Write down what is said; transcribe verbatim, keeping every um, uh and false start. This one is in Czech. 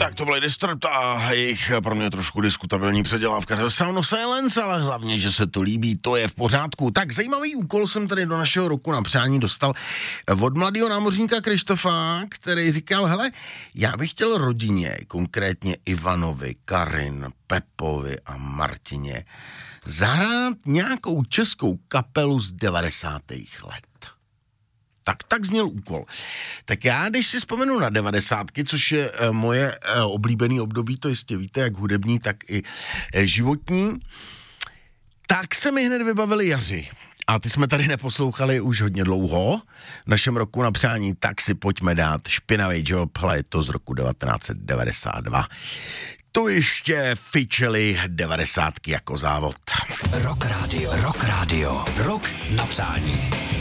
Tak to byly Disturbed a jejich pro mě trošku diskutabilní předělávka ze Sound of Silence, ale hlavně, že se to líbí, to je v pořádku. Tak zajímavý úkol jsem tady do našeho roku na přání dostal od mladého námořníka Krištofa, který říkal, hele, já bych chtěl rodině, konkrétně Ivanovi, Karin, Pepovi a Martině, zahrát nějakou českou kapelu z devadesátých let. Tak, tak zněl úkol. Tak já, když si vzpomenu na devadesátky, což je e, moje e, oblíbený období, to jistě víte, jak hudební, tak i e, životní, tak se mi hned vybavili jaři. A ty jsme tady neposlouchali už hodně dlouho. V našem roku na přání, tak si pojďme dát Špinavý job, hle, je to z roku devatenáct set devadesát dva. To ještě fičely devadesátky jako závod. Rock Radio, Rock Radio, Rock na přání.